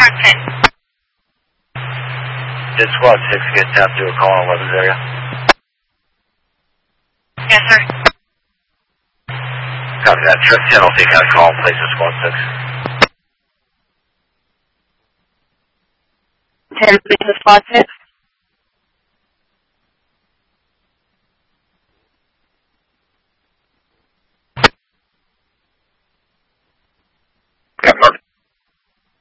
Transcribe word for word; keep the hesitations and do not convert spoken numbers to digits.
ten. Did squad six get tapped to a call in eleven's area? Yes, sir. Copy that. Trip ten will take out a call in place of squad six. ten, place of squad six.